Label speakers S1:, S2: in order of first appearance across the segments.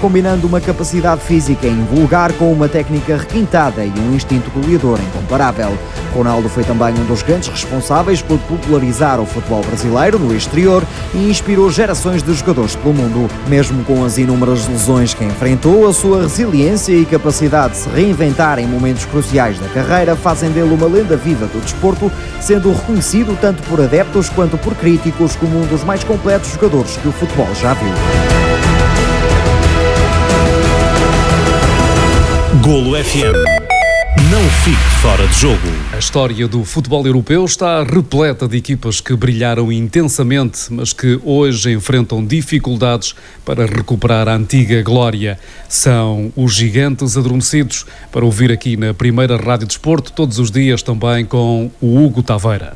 S1: combinando uma capacidade física invulgar com uma técnica requintada e um instinto goleador incomparável. Ronaldo foi também um dos grandes responsáveis por popularizar o futebol brasileiro no exterior e inspirou gerações de jogadores pelo mundo. Mesmo com as inúmeras lesões que enfrentou, a sua resiliência e capacidade de se reinventar em momentos cruciais da carreira fazem dele uma lenda viva do desporto, sendo reconhecido tanto por adeptos quanto por críticos como um dos mais completos jogadores que o futebol já viu.
S2: Golo FM. Não fique fora de jogo.
S3: A história do futebol europeu está repleta de equipas que brilharam intensamente, mas que hoje enfrentam dificuldades para recuperar a antiga glória. São os gigantes adormecidos, para ouvir aqui na primeira Rádio Desporto, todos os dias também com o Hugo Taveira.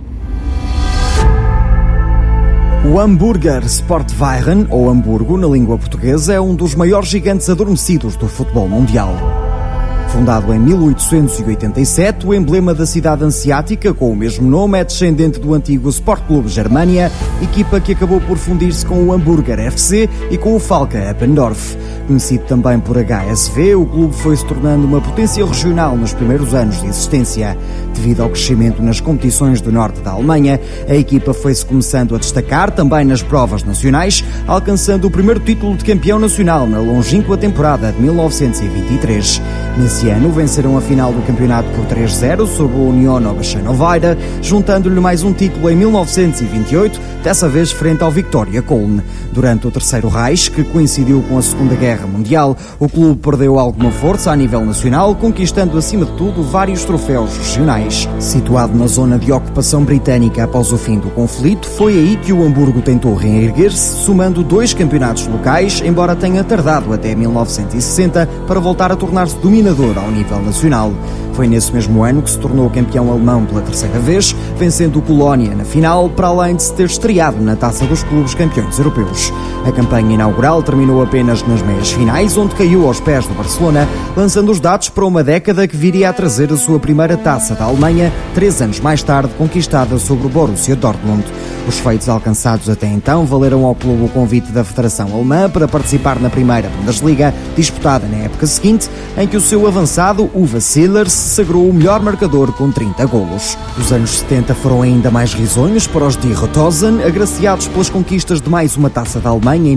S1: O Hamburger Sportverein, ou Hamburgo na língua portuguesa, é um dos maiores gigantes adormecidos do futebol mundial. Fundado em 1887, o emblema da cidade hanseática, com o mesmo nome, é descendente do antigo Sport Club Germania, equipa que acabou por fundir-se com o Hamburger FC e com o Falke Eppendorf. Conhecido também por HSV, o clube foi-se tornando uma potência regional nos primeiros anos de existência. Devido ao crescimento nas competições do norte da Alemanha, a equipa foi-se começando a destacar também nas provas nacionais, alcançando o primeiro título de campeão nacional na longínqua temporada de 1923. Nesse ano, venceram a final do campeonato por 3-0 sobre o Union Oberschöneweide, juntando-lhe mais um título em 1928, dessa vez frente ao Viktoria Köln. Durante o Terceiro Reich, que coincidiu com a Segunda Guerra Mundial, o clube perdeu alguma força a nível nacional, conquistando acima de tudo vários troféus regionais. Situado na zona de ocupação britânica após o fim do conflito, foi aí que o Hamburgo tentou reerguer-se, somando 2 campeonatos locais, embora tenha tardado até 1960 para voltar a tornar-se dominador ao nível nacional. Foi nesse mesmo ano que se tornou campeão alemão pela terceira vez, vencendo o Colónia na final, para além de se ter estreado na Taça dos Clubes Campeões Europeus. A campanha inaugural terminou apenas nas meias finais, onde caiu aos pés do Barcelona, lançando os dados para uma década que viria a trazer a sua primeira Taça da Alemanha, 3 anos mais tarde conquistada sobre o Borussia Dortmund. Os feitos alcançados até então valeram ao clube o convite da Federação Alemã para participar na primeira Bundesliga, disputada na época seguinte, em que o seu avançado, Uwe Seeler, se sagrou o melhor marcador com 30 golos. Os anos 70 foram ainda mais risonhos para os Die Rotosen, agraciados pelas conquistas de mais uma Taça da Alemanha em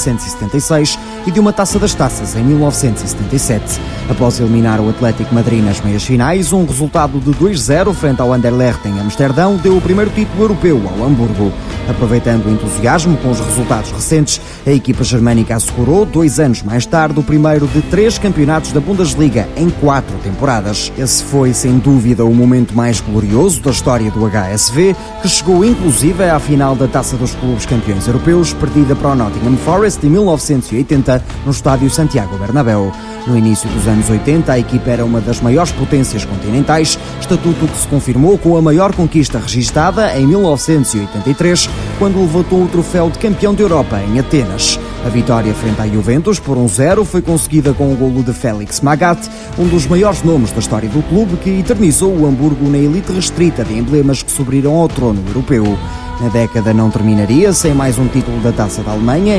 S1: 1976 e de uma Taça das Taças em 1977. Após eliminar o Atlético Madrid nas meias finais, um resultado de 2-0 frente ao Anderlecht em Amsterdão deu o primeiro título europeu ao Hamburgo. Aproveitando o entusiasmo com os resultados recentes, a equipa germânica assegurou, 2 anos mais tarde, o primeiro de 3 campeonatos da Bundesliga em 4 temporadas. Esse foi, sem dúvida, o momento mais glorioso da história do HSV, que chegou inclusive à final da Taça dos Clubes Campeões Europeus, perdida para o Nottingham Forest em 1980, no estádio Santiago Bernabéu. No início dos anos 80, a equipa era uma das maiores potências continentais, estatuto que se confirmou com a maior conquista registada em 1983, quando levantou o troféu de campeão da Europa em Atenas. A vitória frente à Juventus por 1-0 foi conseguida com o golo de Félix Magath, um dos maiores nomes da história do clube, que eternizou o Hamburgo na elite restrita de emblemas que subiram ao trono europeu. Na década não terminaria sem mais um título da Taça da Alemanha em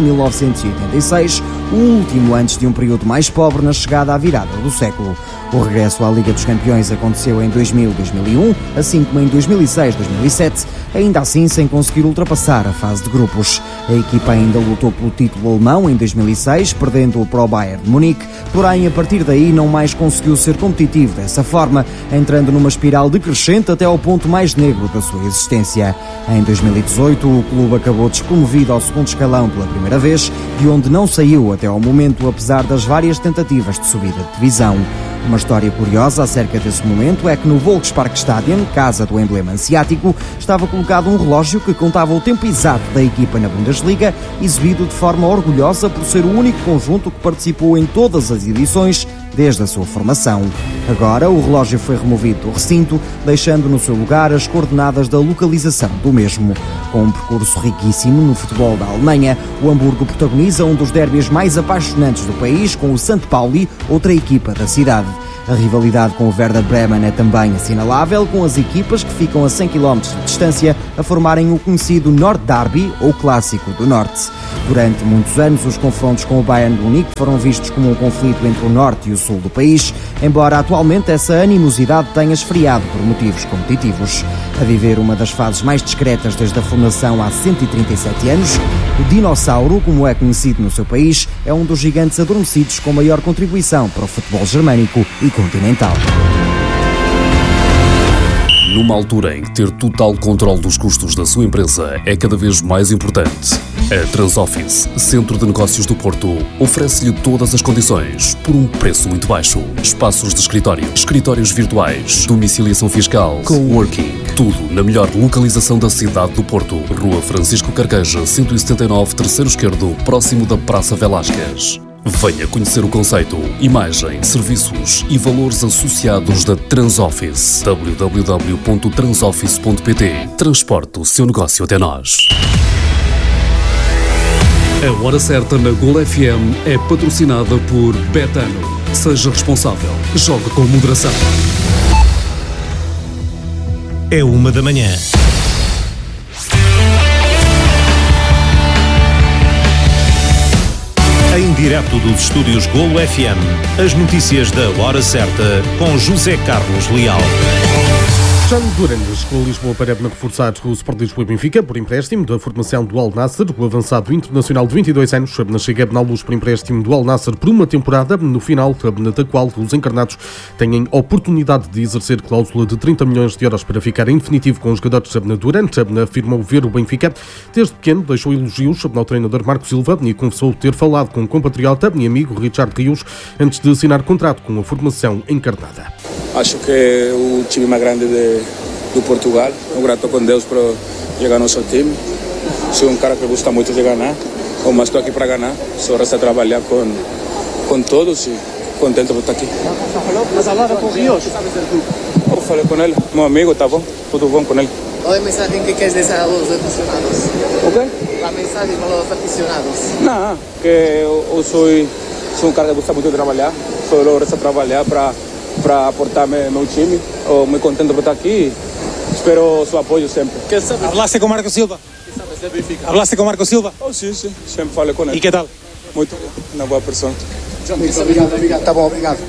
S1: 1986, o último antes de um período mais pobre na chegada à virada do século. O regresso à Liga dos Campeões aconteceu em 2000-2001, assim como em 2006-2007, ainda assim sem conseguir ultrapassar a fase de grupos. A equipa ainda lutou pelo título alemão em 2006, perdendo-o para o Bayern de Munique, porém a partir daí não mais conseguiu ser competitivo dessa forma, entrando numa espiral decrescente até ao ponto mais negro da sua existência. Em 2018, o clube acabou despromovido ao segundo escalão pela primeira vez, de onde não saiu até ao momento, apesar das várias tentativas de subida de divisão. Uma história curiosa acerca desse momento é que no Volksparkstadion, casa do emblema hanseático, estava colocado um relógio que contava o tempo exato da equipa na Bundesliga, exibido de forma orgulhosa por ser o único conjunto que participou em todas as edições desde a sua formação. Agora, o relógio foi removido do recinto, deixando no seu lugar as coordenadas da localização do mesmo. Com um percurso riquíssimo no futebol da Alemanha, o Hamburgo protagoniza um dos derbys mais apaixonantes do país com o St. Pauli, outra equipa da cidade. A rivalidade com o Werder Bremen é também assinalável, com as equipas que ficam a 100 km de distância a formarem o conhecido Nord Derby, ou Clássico do Norte. Durante muitos anos, os confrontos com o Bayern de Munique foram vistos como um conflito entre o norte e o sul do país, embora atualmente essa animosidade tenha esfriado por motivos competitivos. A viver uma das fases mais discretas desde a fundação há 137 anos, o Dinossauro, como é conhecido no seu país, é um dos gigantes adormecidos com maior contribuição para o futebol germânico e continental.
S4: Numa altura em que ter total controle dos custos da sua empresa é cada vez mais importante, a Transoffice, Centro de Negócios do Porto, oferece-lhe todas as condições por um preço muito baixo. Espaços de escritório, escritórios virtuais, domiciliação fiscal, coworking, tudo na melhor localização da cidade do Porto. Rua Francisco Carqueja, 179, terceiro esquerdo, próximo da Praça Velásquez. Venha conhecer o conceito, imagem, serviços e valores associados da Transoffice. www.transoffice.pt. Transporte o seu negócio até nós.
S3: A Hora Certa na Gol FM é patrocinada por Betano. Seja responsável. Jogue com moderação.
S2: É 1h. Em direto dos estúdios Golo FM, as notícias da Hora Certa com José Carlos Leal.
S5: Jean Duran chegou a Lisboa para reforçar o Sport Lisboa e Benfica por empréstimo da formação do Al Nassr. O avançado internacional de 22 anos chega na luz por empréstimo do Al Nassr por uma temporada, no final da qual os encarnados têm a oportunidade de exercer cláusula de 30 milhões de euros para ficar em definitivo com os jogadores. Duran afirmou ver o Benfica desde pequeno, deixou elogios ao treinador Marco Silva e confessou ter falado com o compatriota e amigo Richard Rios antes de assinar contrato com a formação encarnada.
S6: Acho que é o time mais grande do Portugal. Eu grato com Deus por chegar ao nosso time. Sou um cara que gosta muito de ganhar, mas estou aqui para ganhar. Só resta trabalhar com todos e contente por estar aqui.
S7: Mas falava com o Rios?
S6: Eu falei com ele, meu amigo, tá bom? Tudo bom com ele.
S7: Qual é a mensagem que queres deixar aos aficionados?
S6: O quê?
S7: A mensagem para os aficionados?
S6: Não, que eu sou um cara que gosta muito de trabalhar. Só resta trabalhar para aportar meu time. Eu me contento por estar aqui. Espero seu apoio sempre.
S8: Hablaste com Marco Silva? Hablaste com Marco Silva?
S6: Oh, sim. Sempre falei com ele.
S8: E que tal?
S6: Muito bom. Uma boa pessoa.
S7: Muito obrigado. Tá bom, obrigado.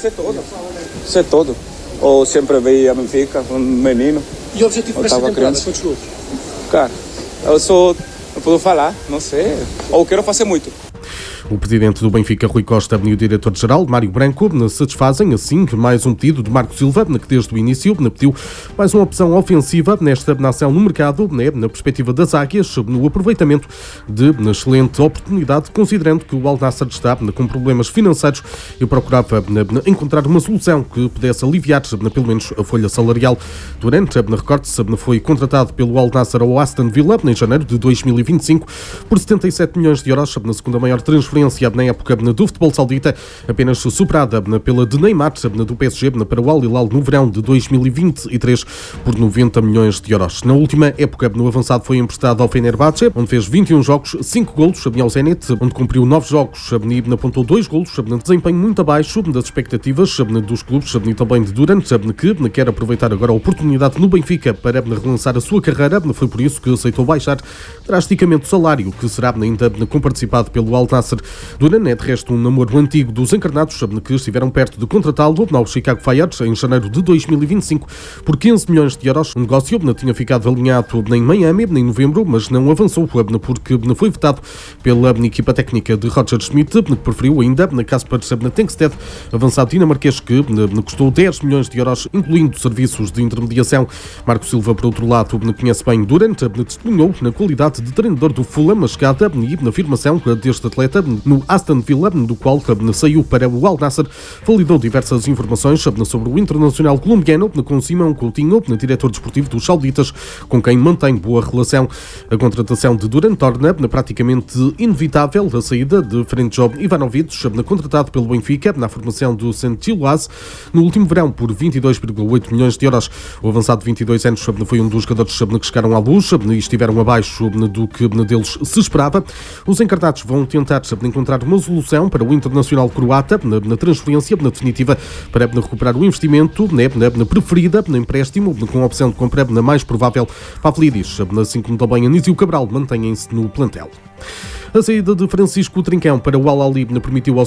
S6: Sei todo. Eu sempre veio a Benfica, um menino.
S7: E o objetivo desta temporada? Quantos gols?
S6: Cara, eu posso falar, não sei. Eu quero fazer muito.
S5: O presidente do Benfica, Rui Costa, e o diretor-geral, Mário Branco, satisfazem, assim, mais um pedido de Marco Silva, que desde o início pediu mais uma opção ofensiva nesta ação no mercado, na perspectiva das Águias, no aproveitamento de excelente oportunidade, considerando que o Al Nassr está com problemas financeiros e procurava encontrar uma solução que pudesse aliviar, pelo menos, a folha salarial. Durante, recorde-se, foi contratado pelo Al Nassr ao Aston Villa, em janeiro de 2025, por 77 milhões de euros, na segunda maior transferência na época do futebol saudita, apenas superada pela de Neymar do PSG para o Al Hilal no verão de 2023 por 90 milhões de euros. Na última época, no avançado foi emprestado ao Fenerbahçe, onde fez 21 jogos, 5 golos, ao Zenit, onde cumpriu 9 jogos e apontou 2 golos, desempenho muito abaixo das expectativas dos clubes e também de Duran, que quer aproveitar agora a oportunidade no Benfica para relançar a sua carreira. Foi por isso que aceitou baixar drasticamente o salário, que será ainda comparticipado pelo Al Nassr. Duran é de resto um namoro antigo dos encarnados, que estiveram perto de contratá-lo ao Chicago Fire em janeiro de 2025 por 15 milhões de euros. O negócio tinha ficado alinhado em Miami em novembro, mas não avançou porque foi vetado pela equipa técnica de Roger Schmidt, que preferiu ainda Kasper Tengsted, avançado dinamarquês que custou 10 milhões de euros, incluindo serviços de intermediação. Marco Silva, por outro lado, conhece bem Duran, testemunhou na qualidade de treinador do Fulham a chegada e na afirmação deste atleta no Aston Villa, do qual saiu para o Al Nassr. Validou diversas informações sobre o internacional colombiano com Simão Coutinho, diretor desportivo dos sauditas, com quem mantém boa relação. A contratação de Duran torna praticamente inevitável a saída de Frenjo Ivanovic, contratado pelo Benfica na formação do Saint-Gilloise no último verão por 22,8 milhões de euros. O avançado de 22 anos foi um dos jogadores que chegaram à luz e estiveram abaixo do que deles se esperava. Os encarnados vão tentar de encontrar uma solução para o internacional croata na transferência definitiva para recuperar o investimento na preferida, no empréstimo, com a opção de compra na mais provável. Pavlidis, assim como também Anísio Cabral, mantêm-se no plantel. A saída de Francisco Trincão para o Al-Ahly permitiu ao